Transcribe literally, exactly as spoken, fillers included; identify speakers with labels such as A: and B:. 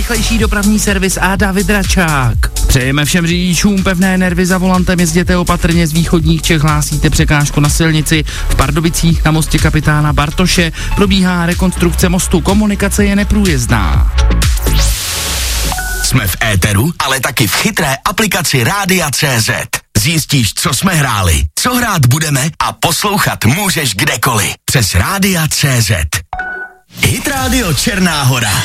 A: nejrychlejší dopravní servis a David Račák. Přejeme všem řidičům pevné nervy za volantem, jezděte opatrně, z východních Čech hlásíte překážku na silnici. V Pardubicích na mostě kapitána Bartoše probíhá rekonstrukce mostu, komunikace je neprůjezdná.
B: Jsme v éteru, ale taky v chytré aplikaci Rádia tečka cé zet. Zjistíš, co jsme hráli, co hrát budeme a poslouchat můžeš kdekoliv. Přes Rádia tečka cé zet. Hit Radio Černá Hora.